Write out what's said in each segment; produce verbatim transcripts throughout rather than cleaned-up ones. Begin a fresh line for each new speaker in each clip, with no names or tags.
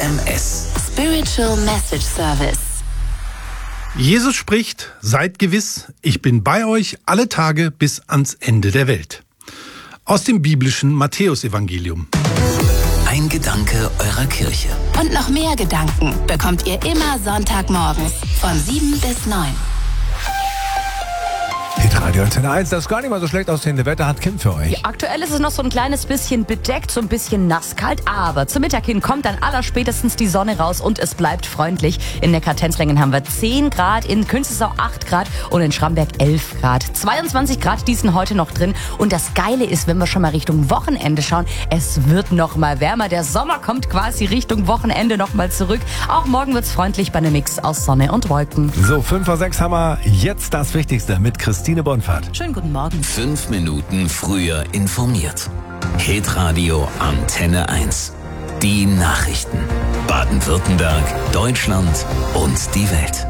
M S.
Spiritual Message Service.
Jesus spricht, seid gewiss, ich bin bei euch alle Tage bis ans Ende der Welt. Aus dem biblischen Matthäusevangelium.
Ein Gedanke eurer Kirche.
Und noch mehr Gedanken bekommt ihr immer Sonntagmorgens von sieben bis neun.
Hitradio Antenne eins, das gar nicht mal so schlecht aussehende Wetter hat Kim für euch.
Ja, aktuell ist es noch so ein kleines bisschen bedeckt, so ein bisschen nasskalt, aber zum Mittag hin kommt dann allerspätestens die Sonne raus und es bleibt freundlich. In Neckar-Tenzlingen haben wir zehn Grad, in Künzelsau acht Grad und in Schramberg elf Grad. zweiundzwanzig Grad, die sind heute noch drin und das Geile ist, wenn wir schon mal Richtung Wochenende schauen, es wird noch mal wärmer. Der Sommer kommt quasi Richtung Wochenende noch mal zurück. Auch morgen wird's freundlich bei einem Mix aus Sonne und Wolken.
So, fünf vor sechs haben wir jetzt das Wichtigste mit Christine Bonfahrt.
Schönen guten Morgen.
Fünf Minuten früher informiert. Hitradio Antenne eins. Die Nachrichten. Baden-Württemberg, Deutschland und die Welt.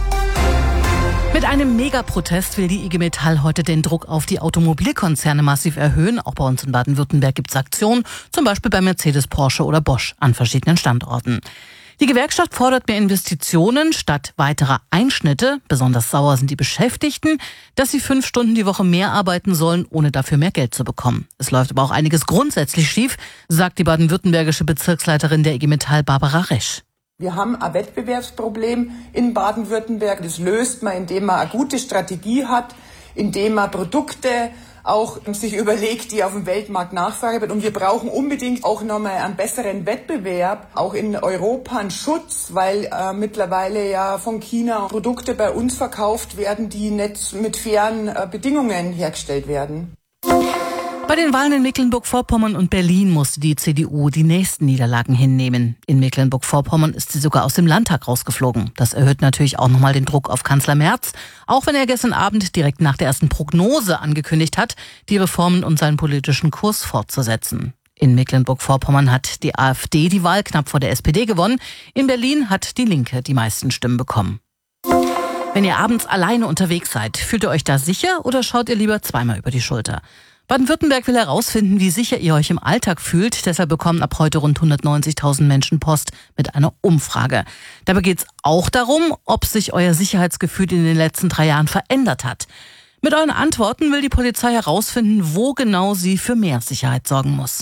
Mit einem Megaprotest will die I G Metall heute den Druck auf die Automobilkonzerne massiv erhöhen. Auch bei uns in Baden-Württemberg gibt es Aktionen, zum Beispiel bei Mercedes, Porsche oder Bosch an verschiedenen Standorten. Die Gewerkschaft fordert mehr Investitionen statt weiterer Einschnitte. Besonders sauer sind die Beschäftigten, dass sie fünf Stunden die Woche mehr arbeiten sollen, ohne dafür mehr Geld zu bekommen. Es läuft aber auch einiges grundsätzlich schief, sagt die baden-württembergische Bezirksleiterin der I G Metall, Barbara Resch.
Wir haben ein Wettbewerbsproblem in Baden-Württemberg. Das löst man, indem man eine gute Strategie hat, indem man Produkte auch sich überlegt, die auf dem Weltmarkt nachfrage wird. Und wir brauchen unbedingt auch nochmal einen besseren Wettbewerb, auch in Europa einen Schutz, weil äh, mittlerweile ja von China Produkte bei uns verkauft werden, die nicht mit fairen äh, Bedingungen hergestellt werden.
Bei den Wahlen in Mecklenburg-Vorpommern und Berlin musste die C D U die nächsten Niederlagen hinnehmen. In Mecklenburg-Vorpommern ist sie sogar aus dem Landtag rausgeflogen. Das erhöht natürlich auch nochmal den Druck auf Kanzler Merz, auch wenn er gestern Abend direkt nach der ersten Prognose angekündigt hat, die Reformen und seinen politischen Kurs fortzusetzen. In Mecklenburg-Vorpommern hat die AfD die Wahl knapp vor der S P D gewonnen. In Berlin hat die Linke die meisten Stimmen bekommen. Wenn ihr abends alleine unterwegs seid, fühlt ihr euch da sicher oder schaut ihr lieber zweimal über die Schulter? Baden-Württemberg will herausfinden, wie sicher ihr euch im Alltag fühlt. Deshalb bekommen ab heute rund hundertneunzigtausend Menschen Post mit einer Umfrage. Dabei geht es auch darum, ob sich euer Sicherheitsgefühl in den letzten drei Jahren verändert hat. Mit euren Antworten will die Polizei herausfinden, wo genau sie für mehr Sicherheit sorgen muss.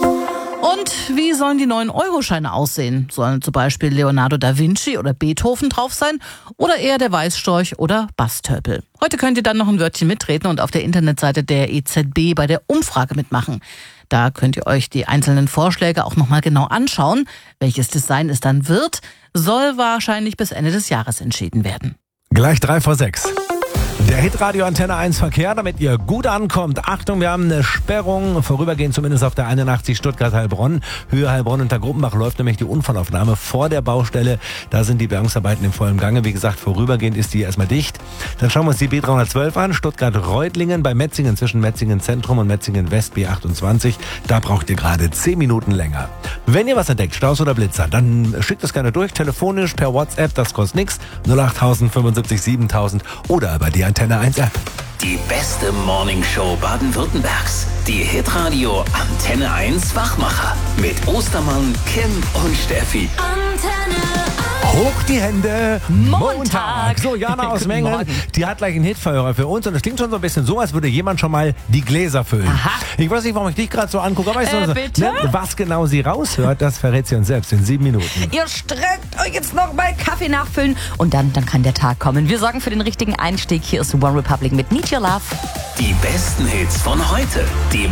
Und wie sollen die neuen Euroscheine aussehen? Sollen zum Beispiel Leonardo da Vinci oder Beethoven drauf sein oder eher der Weißstorch oder Bastölpel? Heute könnt ihr dann noch ein Wörtchen mitreden und auf der Internetseite der E Z B bei der Umfrage mitmachen. Da könnt ihr euch die einzelnen Vorschläge auch nochmal genau anschauen. Welches Design es dann wird, soll wahrscheinlich bis Ende des Jahres entschieden werden.
Gleich drei vor sechs. Der Hitradio Antenne eins Verkehr, damit ihr gut ankommt. Achtung, wir haben eine Sperrung, vorübergehend zumindest auf der einundachtzig Stuttgart-Heilbronn. Höhe Heilbronn unter Gruppenbach läuft nämlich die Unfallaufnahme vor der Baustelle. Da sind die Bergungsarbeiten im vollen Gange. Wie gesagt, vorübergehend ist die erstmal dicht. Dann schauen wir uns die B dreihundertzwölf an, Stuttgart-Reutlingen bei Metzingen zwischen Metzingen Zentrum und Metzingen West B achtundzwanzig. Da braucht ihr gerade zehn Minuten länger. Wenn ihr was entdeckt, Staus oder Blitzer, dann schickt es gerne durch, telefonisch, per WhatsApp, das kostet nichts. null acht fünfundsiebzig siebentausend oder bei die Antenne eins App.
Die beste Morningshow Baden-Württembergs. Die Hitradio Antenne eins Wachmacher. Mit Ostermann, Kim und Steffi.
Antenne
Hoch die Hände, Montag.
Montag.
So, Jana aus
Guten
Mengen,
Morgen.
die hat gleich einen Hitverhörer für uns und es klingt schon so ein bisschen so, als würde jemand schon mal die Gläser füllen.
Aha.
Ich weiß nicht, warum ich dich gerade so angucke, aber weißt
Äh,
du,
bitte?
ne, was genau sie raushört, das verrät sie uns selbst in sieben Minuten.
Ihr streckt euch jetzt noch mal Kaffee nachfüllen und dann, dann kann der Tag kommen. Wir sorgen für den richtigen Einstieg. Hier ist One Republic mit Need Your Love.
Die besten Hits von heute. Die